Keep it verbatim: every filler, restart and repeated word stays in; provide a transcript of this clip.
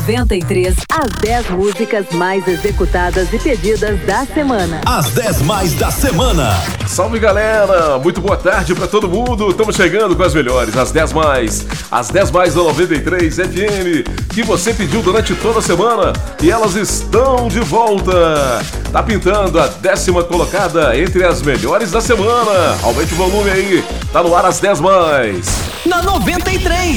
noventa e três, as dez músicas mais executadas e pedidas da semana. As dez mais da semana. Salve, galera! Muito boa tarde pra todo mundo. Estamos chegando com as melhores, as dez mais. As dez mais da noventa e três F M, que você pediu durante toda a semana. E elas estão de volta. Tá pintando a décima colocada entre as melhores da semana. Aumente o volume aí. Tá no ar as dez mais. Na noventa e três.